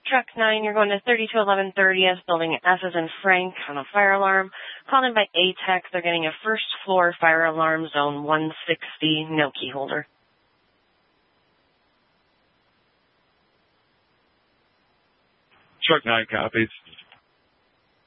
Truck 9, you're going to 3211 30th, building S as in Frank on a fire alarm. Called in by ATEC. They're getting a first floor fire alarm, zone 160, no key holder. Truck 9 copies.